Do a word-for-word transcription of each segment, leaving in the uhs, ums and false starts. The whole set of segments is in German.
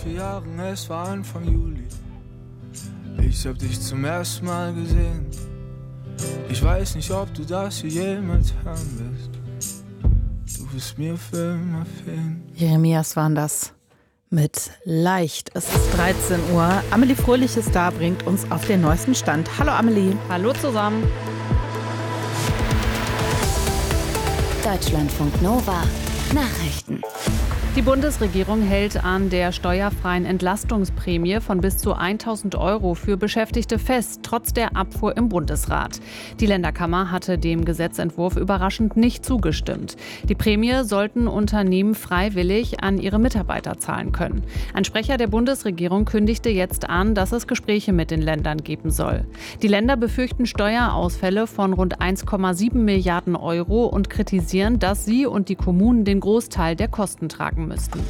vier Jahren, es war Anfang Juli. Ich hab dich zum ersten Mal gesehen. Ich weiß nicht, ob du das hier jemals hören wirst. Du wirst mir für immer fehlen. Jeremias waren das mit Leicht. Es ist dreizehn Uhr. Amelie Fröhlich ist da, bringt uns auf den neuesten Stand. Hallo Amelie. Hallo zusammen. Deutschlandfunk Nova Nachrichten. Die Bundesregierung hält an der steuerfreien Entlastungsprämie von bis zu tausend Euro für Beschäftigte fest, trotz der Abfuhr im Bundesrat. Die Länderkammer hatte dem Gesetzentwurf überraschend nicht zugestimmt. Die Prämie sollten Unternehmen freiwillig an ihre Mitarbeiter zahlen können. Ein Sprecher der Bundesregierung kündigte jetzt an, dass es Gespräche mit den Ländern geben soll. Die Länder befürchten Steuerausfälle von rund eins Komma sieben Milliarden Euro und kritisieren, dass sie und die Kommunen den Großteil der Kosten tragen müssten.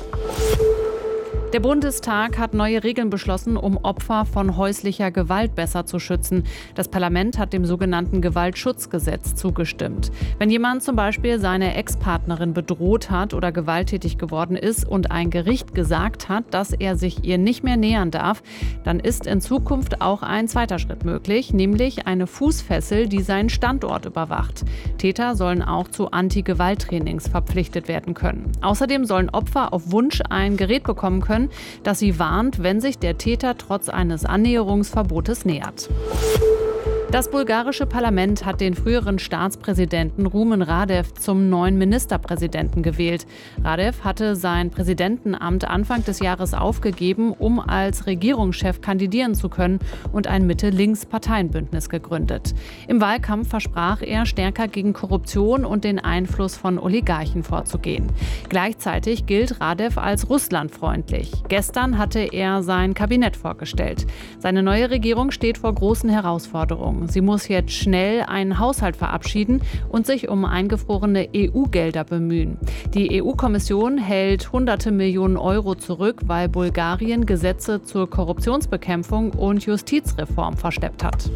Der Bundestag hat neue Regeln beschlossen, um Opfer von häuslicher Gewalt besser zu schützen. Das Parlament hat dem sogenannten Gewaltschutzgesetz zugestimmt. Wenn jemand zum Beispiel seine Ex-Partnerin bedroht hat oder gewalttätig geworden ist und ein Gericht gesagt hat, dass er sich ihr nicht mehr nähern darf, dann ist in Zukunft auch ein zweiter Schritt möglich, nämlich eine Fußfessel, die seinen Standort überwacht. Täter sollen auch zu Anti-Gewalt-Trainings verpflichtet werden können. Außerdem sollen Opfer auf Wunsch ein Gerät bekommen können, dass sie warnt, wenn sich der Täter trotz eines Annäherungsverbotes nähert. Das bulgarische Parlament hat den früheren Staatspräsidenten Rumen Radev zum neuen Ministerpräsidenten gewählt. Radev hatte sein Präsidentenamt Anfang des Jahres aufgegeben, um als Regierungschef kandidieren zu können und ein Mitte-Links-Parteienbündnis gegründet. Im Wahlkampf versprach er, stärker gegen Korruption und den Einfluss von Oligarchen vorzugehen. Gleichzeitig gilt Radev als russlandfreundlich. Gestern hatte er sein Kabinett vorgestellt. Seine neue Regierung steht vor großen Herausforderungen. Sie muss jetzt schnell einen Haushalt verabschieden und sich um eingefrorene E U-Gelder bemühen. Die E U-Kommission hält hunderte Millionen Euro zurück, weil Bulgarien Gesetze zur Korruptionsbekämpfung und Justizreform versteppt hat.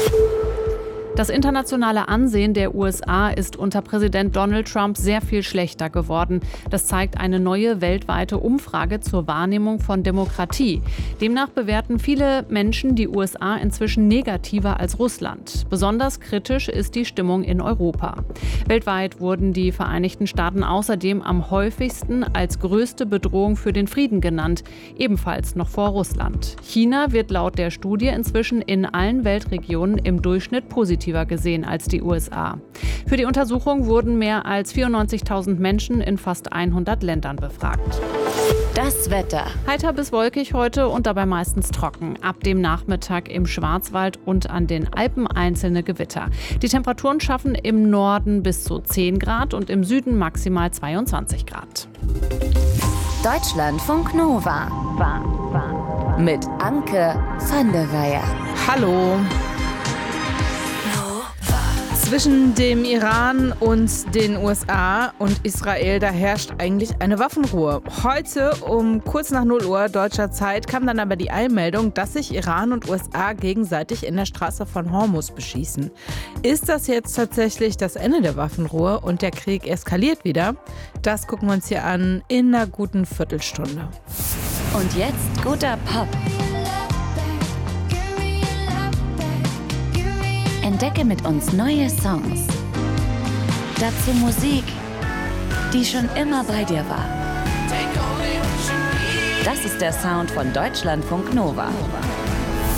Das internationale Ansehen der U S A ist unter Präsident Donald Trump sehr viel schlechter geworden. Das zeigt eine neue weltweite Umfrage zur Wahrnehmung von Demokratie. Demnach bewerten viele Menschen die U S A inzwischen negativer als Russland. Besonders kritisch ist die Stimmung in Europa. Weltweit wurden die Vereinigten Staaten außerdem am häufigsten als größte Bedrohung für den Frieden genannt, ebenfalls noch vor Russland. China wird laut der Studie inzwischen in allen Weltregionen im Durchschnitt positiv gesehen als die U S A. Für die Untersuchung wurden mehr als vierundneunzigtausend Menschen in fast hundert Ländern befragt. Das Wetter. Heiter bis wolkig heute und dabei meistens trocken. Ab dem Nachmittag im Schwarzwald und an den Alpen einzelne Gewitter. Die Temperaturen schaffen im Norden bis zu zehn Grad und im Süden maximal zweiundzwanzig Grad. Deutschlandfunk Nova. Mit Anke van der Weyer. Hallo. Zwischen dem Iran und den U S A und Israel, da herrscht eigentlich eine Waffenruhe. Heute um kurz nach null Uhr deutscher Zeit kam dann aber die Eilmeldung, dass sich Iran und U S A gegenseitig in der Straße von Hormuz beschießen. Ist das jetzt tatsächlich das Ende der Waffenruhe und der Krieg eskaliert wieder? Das gucken wir uns hier an in einer guten Viertelstunde. Und jetzt guter Pop. Entdecke mit uns neue Songs. Dazu Musik, die schon immer bei dir war. Das ist der Sound von Deutschlandfunk Nova.